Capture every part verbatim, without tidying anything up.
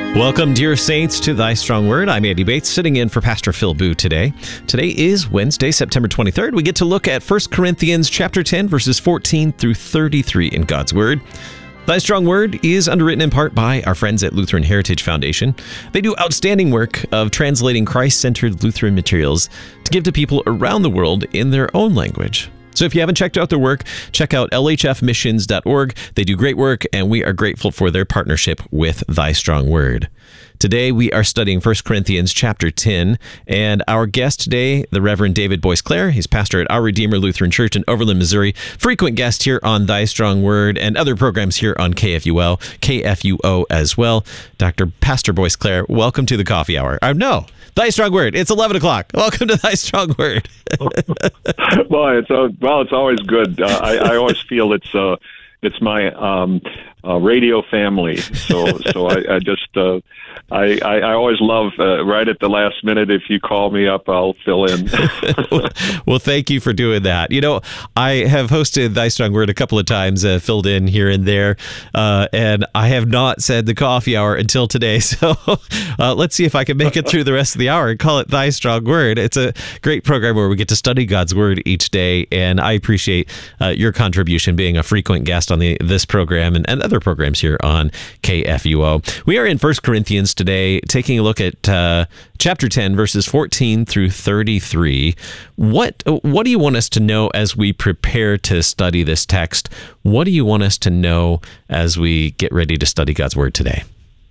Welcome, dear saints, to Thy Strong Word. I'm Andy Bates, sitting in for Pastor Phil Boo today. Today is Wednesday, September twenty-third. We get to look at First Corinthians chapter ten, verses fourteen through thirty-three in God's Word. Thy Strong Word is underwritten in part by our friends at Lutheran Heritage Foundation. They do outstanding work of translating Christ-centered Lutheran materials to give to people around the world in their own language. So if you haven't checked out their work, check out L H F missions dot org. They do great work, and we are grateful for their partnership with Thy Strong Word. Today, we are studying First Corinthians chapter ten, and our guest today, the Reverend David Boyce-Clair. He's pastor at Our Redeemer Lutheran Church in Overland, Missouri, frequent guest here on Thy Strong Word and other programs here on K F U L, K F U O as well. Doctor Pastor Boyce-Clair, welcome to the coffee hour. Uh, no, Thy Strong Word. It's eleven o'clock. Welcome to Thy Strong Word. well, it's uh, well, it's always good. Uh, I, I always feel it's uh, it's my um, uh, radio family. So so I, I just uh, I, I I always love uh, right at the last minute. If you call me up, I'll fill in. Well, thank you for doing that. You know, I have hosted Thy Strong Word a couple of times, uh, filled in here and there, uh, and I have not said the coffee hour until today. So uh, let's see if I can make it through the rest of the hour and call it Thy Strong Word. It's a great program where we get to study God's Word each day, and I appreciate uh, your contribution being a frequent guest on the this program and, and other programs here on K F U O. We are in First Corinthians today, taking a look at uh, chapter ten, verses fourteen through thirty-three. What what do you want us to know as we prepare to study this text? What do you want us to know as we get ready to study God's Word today?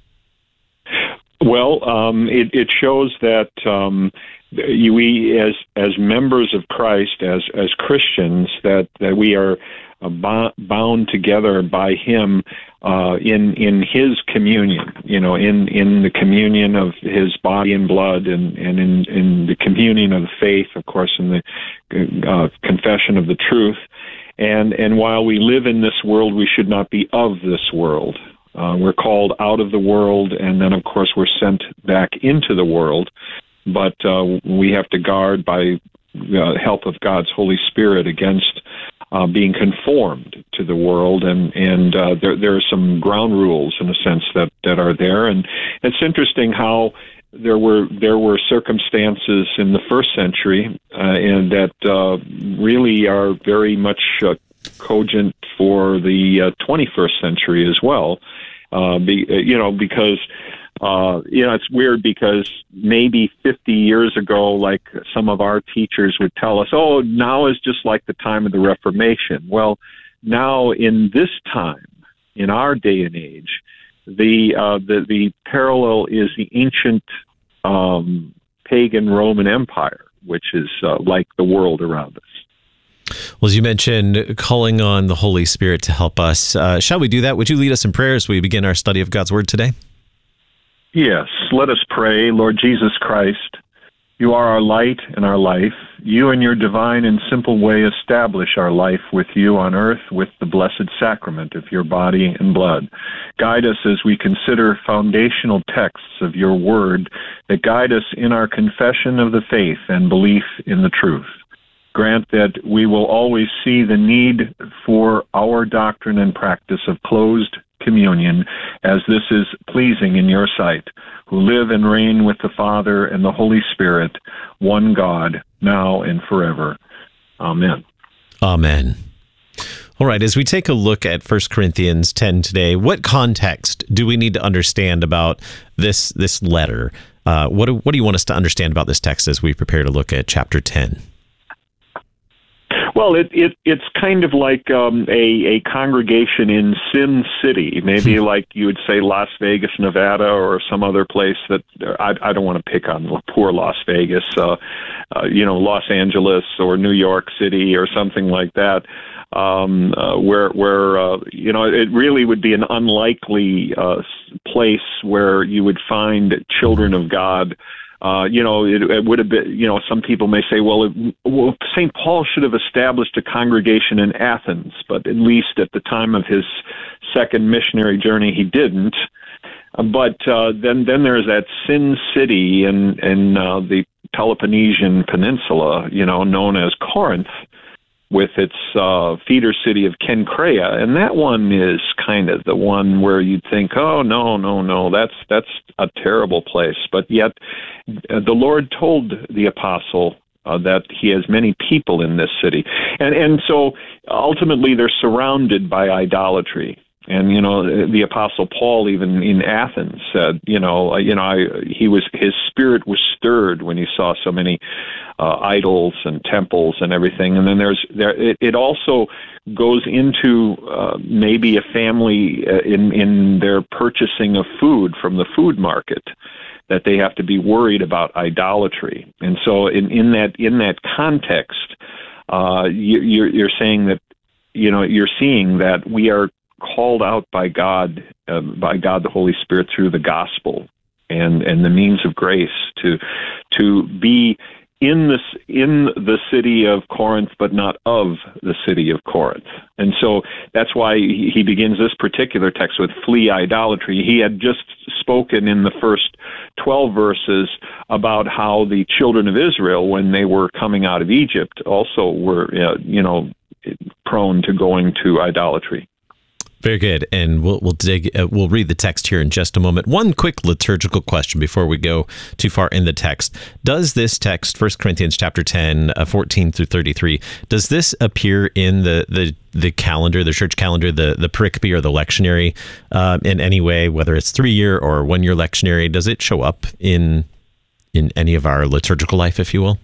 Well, um, it, it shows that um, we, as as members of Christ, as as Christians, that that we are uh, bound together by Him uh, in in His communion. You know, in, in the communion of His body and blood, and, and in in the communion of the faith, of course, in the uh, confession of the truth. And and while we live in this world, we should not be of this world. Uh, we're called out of the world, and then, of course, we're sent back into the world. But uh, we have to guard by uh, help of God's Holy Spirit against uh, being conformed to the world. And, and uh, there, there are some ground rules, in a sense, that, that are there. And it's interesting how there were there were circumstances in the first century uh, and that uh, really are very much uh, cogent for the uh, twenty-first century as well. Uh, be, you know, because, uh, you know, it's weird because maybe fifty years ago, like some of our teachers would tell us, oh, now is just like the time of the Reformation. Well, now in this time, in our day and age, the uh, the, the parallel is the ancient um, pagan Roman Empire, which is uh, like the world around us. Well, as you mentioned, calling on the Holy Spirit to help us. Uh, shall we do that? Would you lead us in prayer as we begin our study of God's Word today? Yes, let us pray. Lord Jesus Christ, you are our light and our life. You in your divine and simple way establish our life with you on earth with the blessed sacrament of your body and blood. Guide us as we consider foundational texts of your word that guide us in our confession of the faith and belief in the truth. Grant that we will always see the need for our doctrine and practice of closed communion, as this is pleasing in your sight, who live and reign with the Father and the Holy Spirit, one God, now and forever. Amen. Amen. All right, as we take a look at First Corinthians ten today, what context do we need to understand about this this letter? Uh, what, do, what do you want us to understand about this text as we prepare to look at chapter ten? Well, it, it it's kind of like um, a, a congregation in Sin City, maybe like you would say Las Vegas, Nevada, or some other place that I, I don't want to pick on poor Las Vegas, uh, uh, you know, Los Angeles or New York City or something like that, um, uh, where where uh, you know it really would be an unlikely uh, place where you would find children of God. Uh, you know, it, it would have been, you know, some people may say, well, it, well, Saint Paul should have established a congregation in Athens, but at least at the time of his second missionary journey, he didn't. Uh, but uh, then, then there's that Sin City in, in uh, the Peloponnesian Peninsula, you know, known as Corinth. with its uh, feeder city of Kenkrea, and that one is kind of the one where you'd think, oh no, no, no, that's that's a terrible place. But yet, uh, the Lord told the apostle uh, that He has many people in this city, and and so ultimately they're surrounded by idolatry. And you know, the Apostle Paul, even in Athens, said, you know, you know, I, he was his spirit was stirred when he saw so many uh, idols and temples and everything. And then there's there. It, it also goes into uh, maybe a family uh, in in their purchasing of food from the food market, that they have to be worried about idolatry. And so, in, in that in that context, uh, you, you're you're saying that, you know, you're seeing that we are called out by God, uh, by God the Holy Spirit through the gospel and, and the means of grace to to be in this in the city of Corinth, but not of the city of Corinth. And so that's why he, he begins this particular text with flee idolatry. He had just spoken in the first twelve verses about how the children of Israel, when they were coming out of Egypt, also were uh, you know prone to going to idolatry. Very good, and we'll we'll dig. Uh, we'll read the text here in just a moment. One quick liturgical question before we go too far in the text: does this text, First Corinthians chapter ten, uh, fourteen through thirty-three, does this appear in the the the calendar, the church calendar, the the pericope or the lectionary uh, in any way, whether it's three year or one year lectionary? Does it show up in in any of our liturgical life, if you will?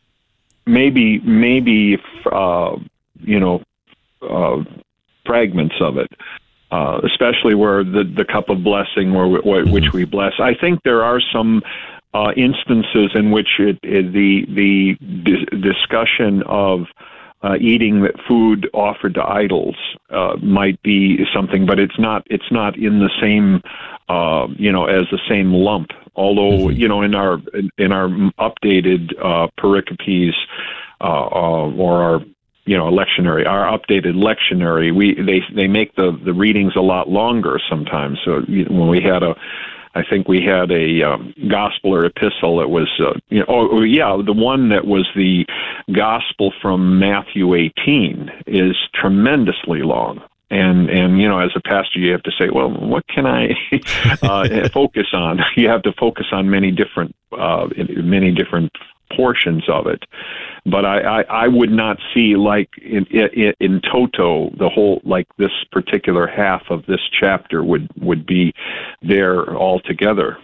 Maybe, maybe uh, you know. Uh, fragments of it, uh, especially where the, the cup of blessing, where we, mm-hmm. which we bless. I think there are some uh, instances in which it, it, the the dis- discussion of uh, eating food offered to idols uh, might be something, but it's not. It's not in the same, uh, you know, as the same lump. Although mm-hmm. you know, in our in our updated uh, pericopes uh, uh, or our you know, lectionary, our updated lectionary, we they they make the, the readings a lot longer sometimes. So when we had a, I think we had a um, gospel or epistle that was, uh, you know, oh yeah, the one that was the gospel from Matthew eighteen is tremendously long. And, and you know, as a pastor, you have to say, well, what can I uh, focus on? You have to focus on many different, uh, many different portions of it. But I, I, I would not see, like, in, in, in toto, the whole, like, this particular half of this chapter would, would be there altogether.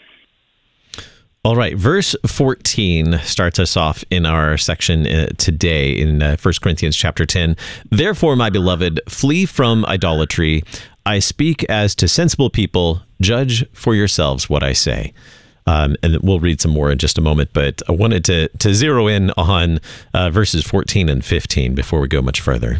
All right, verse fourteen starts us off in our section uh, today in uh, First Corinthians chapter ten. Therefore, my beloved, flee from idolatry. I speak as to sensible people. Judge for yourselves what I say. Um, and we'll read some more in just a moment, but I wanted to, to zero in on uh, verses fourteen and fifteen before we go much further.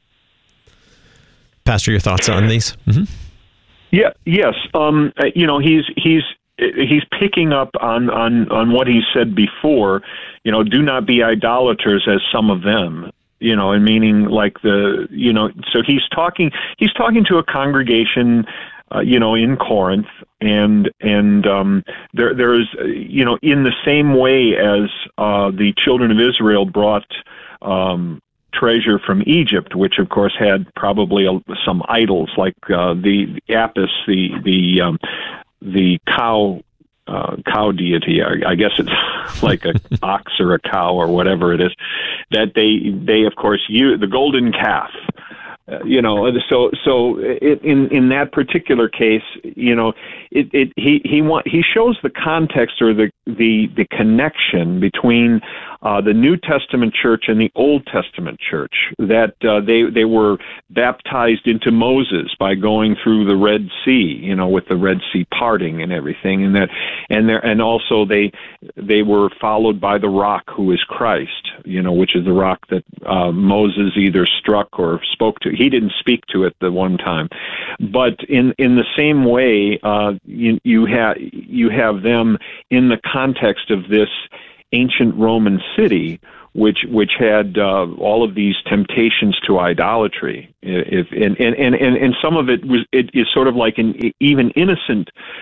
Pastor, your thoughts on these? Mm-hmm. Yeah, yes. Um, you know, he's he's he's picking up on, on, on what he said before. You know, do not be idolaters as some of them. You know, and meaning like the you know. So he's talking he's talking to a congregation. Uh, you know, in Corinth, and and um, there there is, you know, in the same way as uh, the children of Israel brought um, treasure from Egypt, which of course had probably a, some idols like uh, the, the Apis, the the um, the cow uh, cow deity. I, I guess it's like a ox or a cow or whatever it is. That they they of course use the golden calf. Uh, you know, so so it, in in that particular case, you know, it, it he he want he shows the context or the the, the connection between uh, the New Testament church and the Old Testament church. That uh, they they were baptized into Moses by going through the Red Sea, you know, with the Red Sea parting and everything, and that and there and also they they were followed by the rock, who is Christ, you know, which is the rock that uh, Moses either struck or spoke to. He didn't speak to it the one time, but in in the same way, uh, you you have you have them in the context of this ancient Roman city, which which had uh, all of these temptations to idolatry. If and and, and, and some of it was it is sort of like an even innocent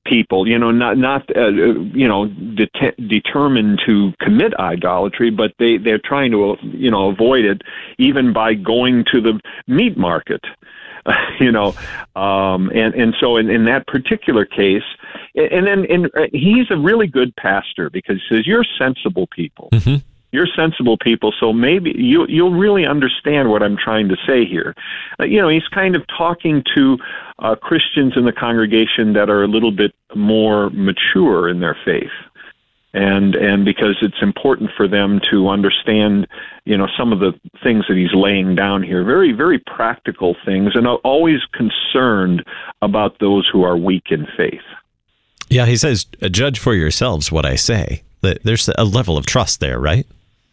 people, you know, not not uh, you know det- determined to commit idolatry, but they they're trying to you know avoid it even by going to the meat market. You know, um, and and so in, in that particular case, and then and he's a really good pastor because he says you're sensible people, mm-hmm. you're sensible people, so maybe you you'll really understand what I'm trying to say here. Uh, you know, he's kind of talking to uh, Christians in the congregation that are a little bit more mature in their faith. And and because it's important for them to understand, you know, some of the things that he's laying down here, very, very practical things, and always concerned about those who are weak in faith. Yeah, he says, judge for yourselves what I say. There's a level of trust there, right?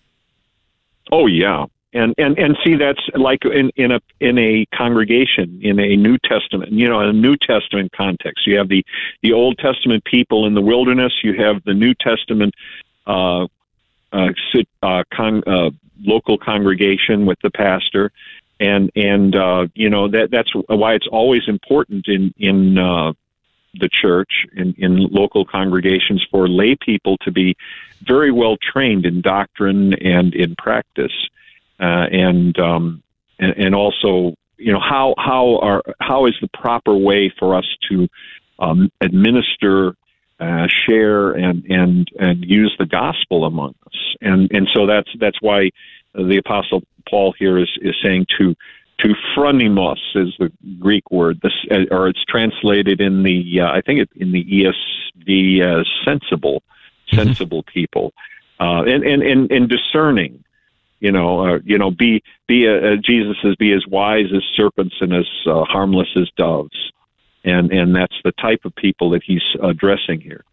Oh, yeah. And, and and see, that's like in, in a in a congregation, in a New Testament, you know, in a New Testament context. You have the, the Old Testament people in the wilderness. You have the New Testament uh, uh, uh, con, uh, local congregation with the pastor, and and uh, you know that that's why it's always important in in uh, the church in, in local congregations for lay people to be very well trained in doctrine and in practice. Uh, and, um, and and also, you know, how how are how is the proper way for us to um, administer, uh, share, and and and use the gospel among us? And and so that's that's why the Apostle Paul here is, is saying to to phronimos is the Greek word, this, or it's translated in the uh, I think it, in the E S V as sensible, sensible mm-hmm. people, uh, and, and and and discerning. You know, uh, you know, be be a, uh, Jesus says, be as wise as serpents and as uh, harmless as doves, and and that's the type of people that he's addressing here.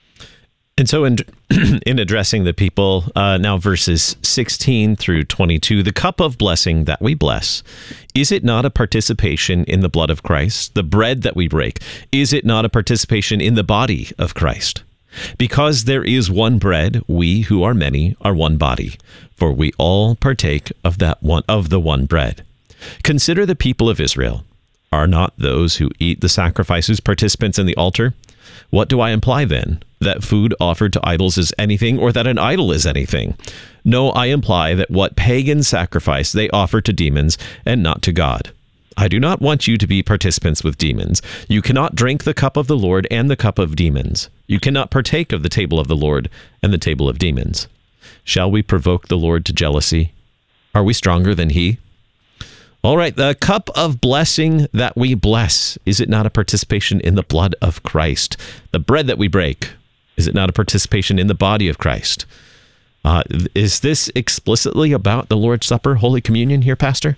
And so, in in addressing the people, uh, now verses sixteen through twenty-two, the cup of blessing that we bless, is it not a participation in the blood of Christ? The bread that we break, is it not a participation in the body of Christ? Because there is one bread, we who are many are one body, for we all partake of that one of the one bread. Consider the people of Israel. Are not those who eat the sacrifices participants in the altar? What do I imply then? That food offered to idols is anything, or that an idol is anything? No, I imply that what pagan sacrifice they offer to demons and not to God. I do not want you to be participants with demons. You cannot drink the cup of the Lord and the cup of demons. You cannot partake of the table of the Lord and the table of demons. Shall we provoke the Lord to jealousy? Are we stronger than he? All right, the cup of blessing that we bless, is it not a participation in the blood of Christ? The bread that we break, is it not a participation in the body of Christ? Uh, is this explicitly about the Lord's Supper, Holy Communion here, Pastor?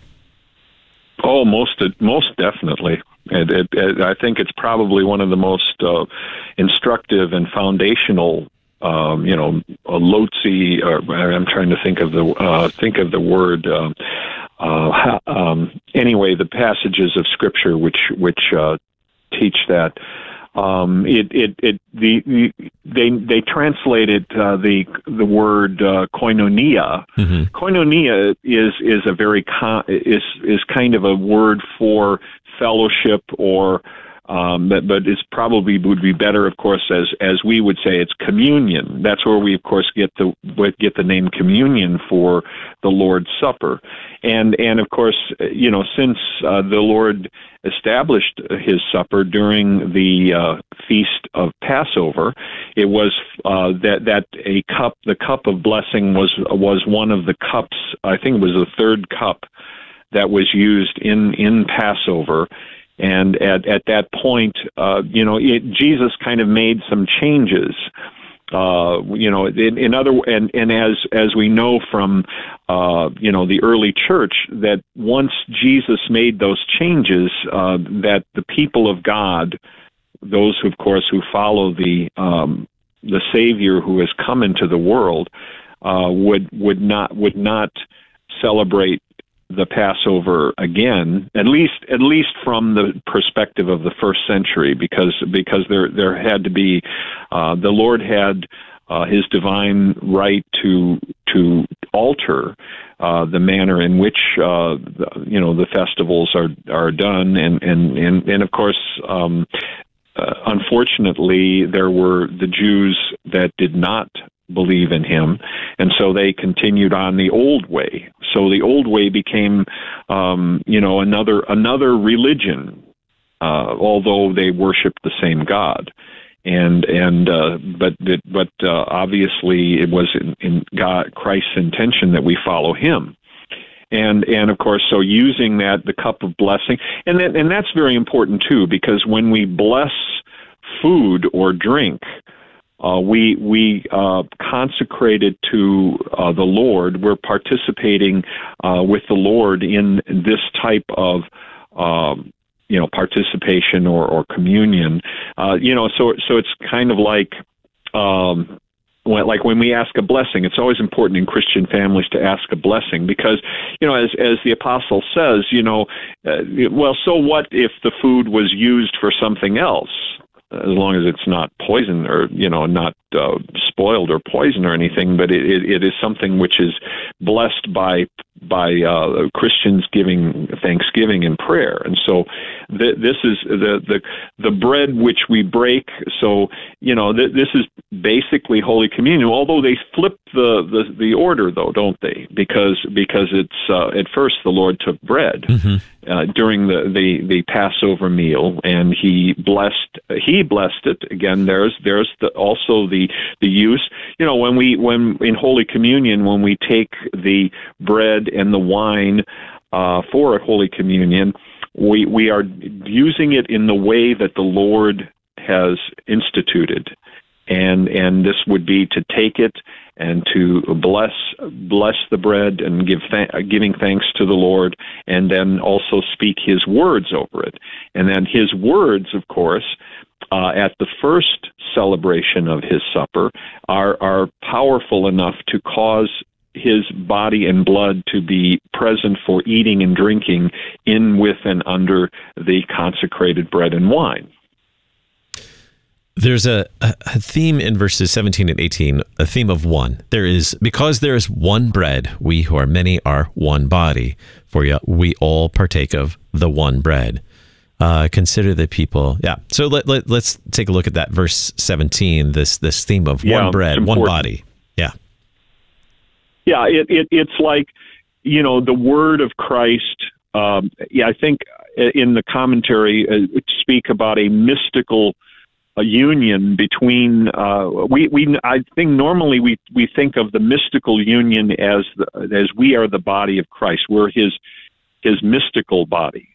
Oh, most most definitely. It, it, it, I think it's probably one of the most uh, instructive and foundational, um, you know, lotzi. Or I'm trying to think of the uh, think of the word. Um, uh, um, anyway, the passages of Scripture which which uh, teach that. Um, it, it, it, the, the, they, they translated, uh, the, the word, uh, koinonia. Mm-hmm. Koinonia is, is a very, con- is, is kind of a word for fellowship or, um, but, but it's probably would be better, of course, as, as we would say, it's communion. That's where we, of course, get the, get the name communion for the Lord's Supper. And, and of course, you know, since, uh, the Lord established his supper during the uh, feast of Passover, it was uh, that that a cup, the cup of blessing, was was one of the cups. I think it was the third cup that was used in in Passover, and at at that point, uh, you know, it, Jesus kind of made some changes. Uh, you know, in, in other, and, and as, as we know from, uh, you know, the early church, that once Jesus made those changes, uh, that the people of God, those, of course, who follow the, um, the Savior who has come into the world, uh, would, would not, would not celebrate the Passover again, at least at least from the perspective of the first century, because because there there had to be uh, the Lord had uh, his divine right to to alter uh, the manner in which uh, the, you know the festivals are are done, and and and, and of course um, uh, unfortunately, there were the Jews that did not believe in him, and so they continued on the old way. So the old way became, um, you know, another another religion, uh, although they worshiped the same God. And and uh, but but uh, obviously it was in, in God Christ's intention that we follow Him. And and of course, so using that, the cup of blessing, and that, and that's very important too, because when we bless food or drink, uh, we we uh, consecrate it to uh, the Lord. We're participating uh, with the Lord in this type of um, you know participation or, or communion. Uh, you know, so so it's kind of like. Um, Like when we ask a blessing, it's always important in Christian families to ask a blessing because, you know, as as the apostle says, you know, uh, well, so what if the food was used for something else, as long as it's not poison or, you know, not uh, spoiled or poison or anything, but it, it, it is something which is blessed by by uh, Christians giving thanksgiving and prayer. And so th- this is the, the the bread which we break. So, you know, th- this is basically Holy Communion, although they flip the, the, the order, though, don't they? Because because it's uh, at first the Lord took bread mm-hmm. uh, during the, the, the Passover meal, and he blessed he blessed it. Again, there's there's the, also the the use. You know, when we when in Holy Communion, when we take the bread and the wine uh, for a Holy Communion, we we are using it in the way that the Lord has instituted. And and this would be to take it and to bless bless the bread and give th- giving thanks to the Lord, and then also speak His words over it. And then His words, of course, uh, at the first celebration of His supper, are are powerful enough to cause His body and blood to be present for eating and drinking in, with, and under the consecrated bread and wine. There's a, a theme in verses seventeen and eighteen, a theme of one. There is, because there is one bread, we who are many are one body, for we all partake of the one bread. Uh, consider the people. Yeah. So let, let, let's take a look at that verse seventeen, this this theme of yeah, one bread, one body. Yeah. Yeah, it, it it's like, you know, the word of Christ. Um, yeah, I think in the commentary uh, speak about a mystical a union between uh, we we I think normally we we think of the mystical union as the, as we are the body of Christ. We're his his mystical body,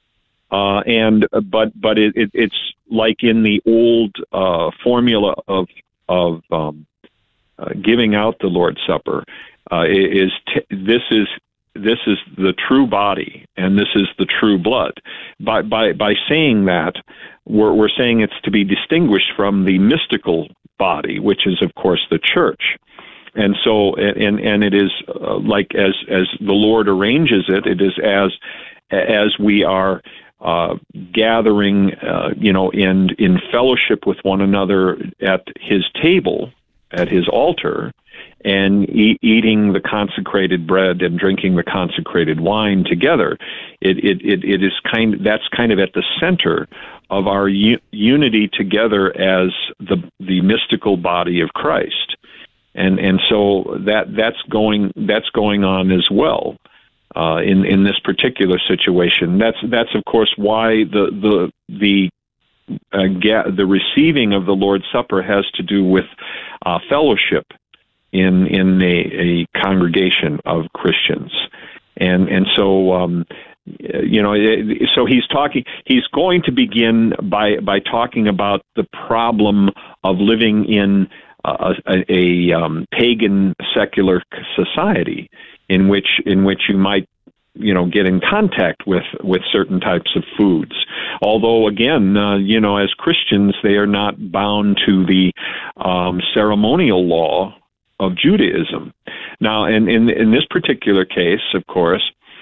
uh, and but but it, it, it's like in the old uh, formula of of um, uh, giving out the Lord's Supper uh, is t- this is. This is the true body, and this is the true blood. By by by saying that, we're we're saying it's to be distinguished from the mystical body, which is, of course, the church. And so, and and it is uh, like as as the Lord arranges it. It is as as we are uh, gathering, uh, you know, in in fellowship with one another at His table, at His altar, and e- eating the consecrated bread and drinking the consecrated wine together. It it it, it is kind. That's kind of at the center of our u- unity together as the the mystical body of Christ, and and so that that's going that's going on as well uh, in in this particular situation. That's that's of course why the the the uh, ga- the receiving of the Lord's Supper has to do with uh, fellowship in in a, a congregation of Christians, and and so um, you know, so he's talking. He's going to begin by by talking about the problem of living in a, a, a um, pagan secular society, in which in which you might, you know, get in contact with, with certain types of foods. Although, again, uh, you know, as Christians, they are not bound to the um, ceremonial law of Judaism. Now, in, in in this particular case, of course,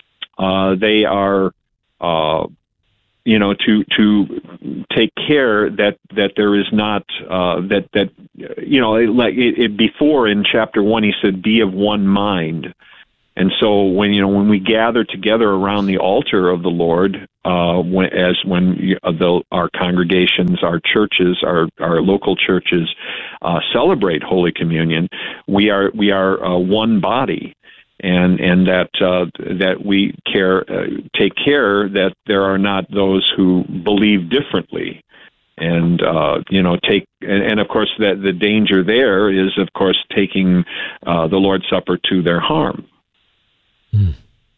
uh, they are, uh, you know, to to take care that, that there is not uh, that that you know, like it, it, before in chapter one, he said, "Be of one mind." And so when, you know, when we gather together around the altar of the Lord, uh, when, as when you, uh, the, our congregations, our churches, our, our local churches uh, celebrate Holy Communion, we are we are uh, one body, and and that uh, that we care uh, take care that there are not those who believe differently. And, uh, you know, take, and, and of course, that the danger there is, of course, taking uh, the Lord's Supper to their harm. Hmm.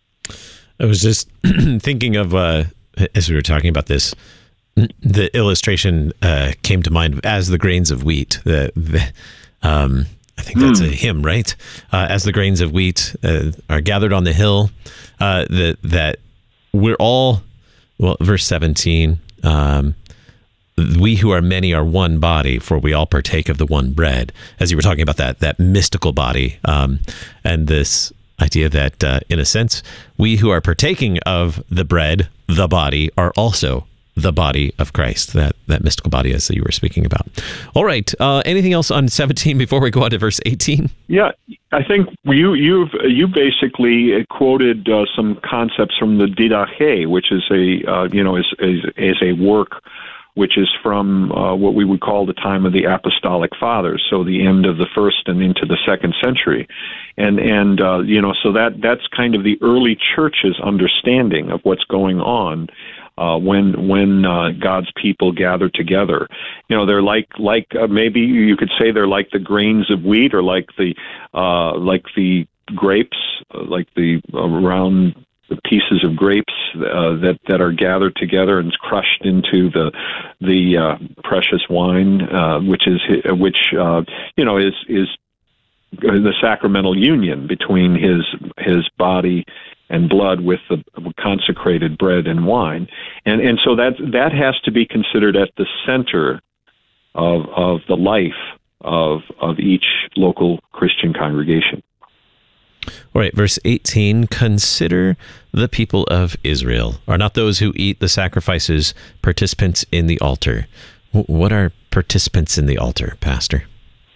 I was just thinking of, uh, as we were talking about this, the illustration uh, came to mind as the grains of wheat. The, the, um, I think that's mm. a hymn, right? Uh, as the grains of wheat uh, are gathered on the hill, uh, that that we're all, well, verse seventeen, um, we who are many are one body, for we all partake of the one bread. As you were talking about that, that mystical body, um, and this idea that, uh, in a sense, we who are partaking of the bread, the body, are also the body of Christ, that, that mystical body as you were speaking about. All right. Uh, anything else on seventeen before we go on to verse eighteen? Yeah, I think you you've you basically quoted uh, some concepts from the Didache, which is a uh, you know is, is is a work which is from uh, what we would call the time of the Apostolic Fathers, so the end of the first and into the second century, and and uh, you know, so that that's kind of the early church's understanding of what's going on uh, when when uh, God's people gather together. You know, they're like like uh, maybe you could say they're like the grains of wheat, or like the uh, like the grapes, uh, like the uh, round. The pieces of grapes uh, that that are gathered together and crushed into the the uh, precious wine, uh, which is which uh, you know is is the sacramental union between his his body and blood with the consecrated bread and wine, and and so that that has to be considered at the center of of the life of of each local Christian congregation. All right, verse eighteen, consider the people of Israel. Are not those who eat the sacrifices participants in the altar? What are participants in the altar, Pastor?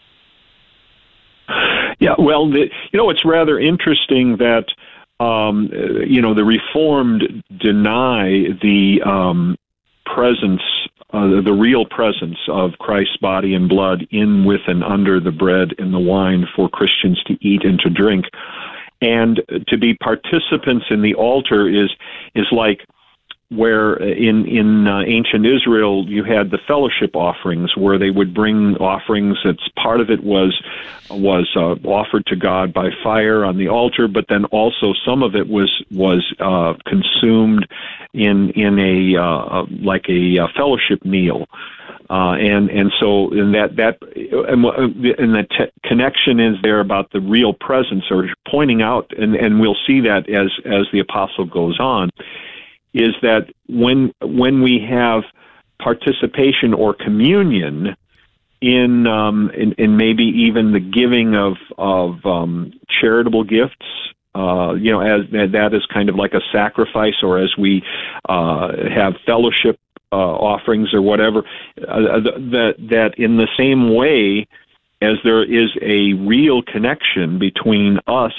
Yeah, well, the, you know, it's rather interesting that, um, you know, the Reformed deny the um, presence, uh, the real presence of Christ's body and blood in, with, and under the bread and the wine for Christians to eat and to drink. And to be participants in the altar is is like where in in uh, ancient Israel you had the fellowship offerings, where they would bring offerings. That's part of it was was uh, offered to God by fire on the altar, but then also some of it was was uh, consumed in in a uh, like a, a fellowship meal. Uh, and and so in that that and, and the te- connection is there about the real presence, or pointing out, and, and we'll see that as as the apostle goes on, is that when when we have participation or communion in um, in, in maybe even the giving of of um, charitable gifts. Uh, you know, as that is kind of like a sacrifice, or as we uh, have fellowship uh, offerings or whatever, uh, that that in the same way as there is a real connection between us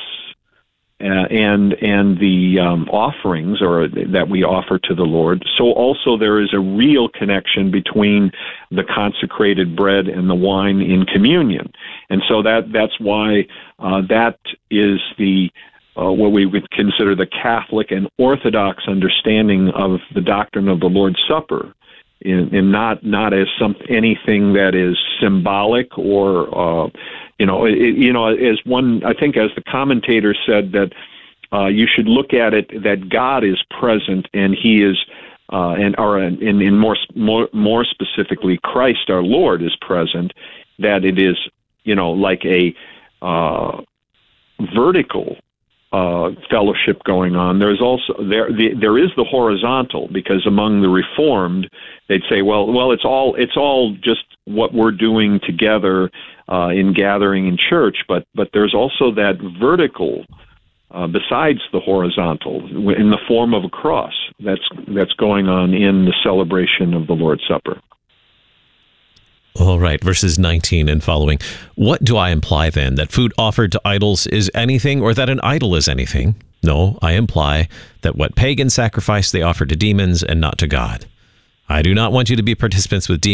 uh, and and the um, offerings or that we offer to the Lord, so also there is a real connection between the consecrated bread and the wine in communion, and so that that's why uh, that is the Uh, what we would consider the Catholic and Orthodox understanding of the doctrine of the Lord's Supper, in, in not not as some anything that is symbolic or uh, you know it, you know as one I think as the commentator said that uh, you should look at it that God is present and He is uh, and or in, in more more more specifically Christ our Lord is present, that it is you know like a uh, vertical Uh, fellowship going on. There's also there the, there is the horizontal, because among the Reformed they'd say, well, well, it's all it's all just what we're doing together uh, in gathering in church, but but there's also that vertical uh, besides the horizontal in the form of a cross that's that's going on in the celebration of the Lord's Supper. All right, verses nineteen and following. What do I imply then? That food offered to idols is anything, or that an idol is anything? No, I imply that what pagans sacrifice they offer to demons and not to God. I do not want you to be participants with demons